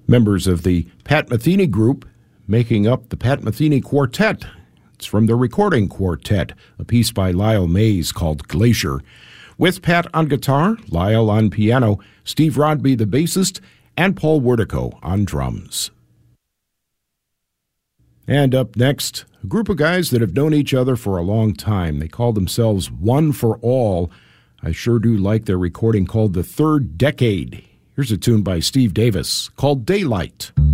Members of the Pat Metheny Group making up the Pat Metheny Quartet. It's from the Recording Quartet, a piece by Lyle Mays called Glacier. With Pat on guitar, Lyle on piano, Steve Rodby the bassist, and Paul Wertico on drums. And up next, a group of guys that have known each other for a long time. They call themselves One for All. I sure do like their recording called The Third Decade. Here's a tune by Steve Davis called Daylight.